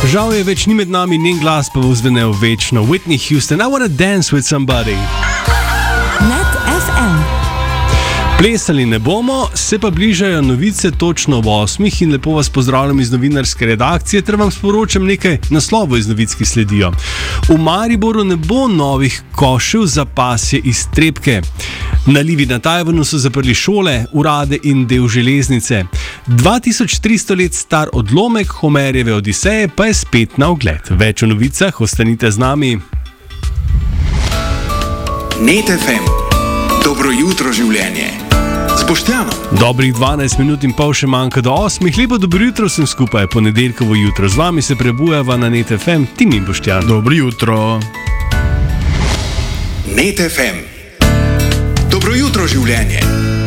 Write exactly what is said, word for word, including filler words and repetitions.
Žal je več ni med nami, njen glas pa bo zvenel večno. Whitney Houston, I wanna dance with somebody. Net F M. Plesali ne bomo, se pa bližajo novice točno ob osmih in lepo vas pozdravljam iz novinarske redakcije ter vam sporočam nekaj naslovov iz novic, ki sledijo. V Mariboru ne bo novih košev za pasje iztrebke. Nalivi na Tajvanu so zaprli šole, urade in del železnice. dva tisoč tristo let star odlomek Homerjeve Odiseje pa je spet na ogled. Več o novicah, ostanite z nami. Net F M. Dobro jutro, življenje. Z Boštjanom. Dobrih dvanajst minut in pol še manjka do osmih. Lepo dobro jutro sem skupaj, ponedeljkovo jutro. Z vami se prebujava na Net F M, Tim in Boštjan. Dobro jutro. Net F M. Dobro jutro, življenje.